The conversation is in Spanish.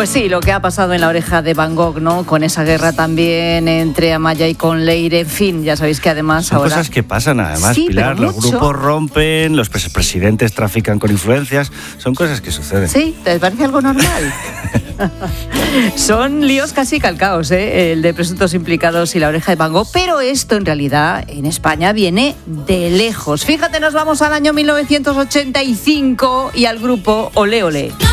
Pues sí, lo que ha pasado en La Oreja de Van Gogh, ¿no? Con esa guerra también entre Amaya y Conleire, en fin, ya sabéis que además son ahora... cosas que pasan además, sí, Pilar, los grupos rompen, los presidentes trafican con influencias, son cosas que suceden. Sí, ¿te parece algo normal? Son líos casi calcaos, el de presuntos implicados y La Oreja de Van Gogh, pero esto en realidad en España viene de lejos. Fíjate, nos vamos al año 1985 y al grupo Olé Olé.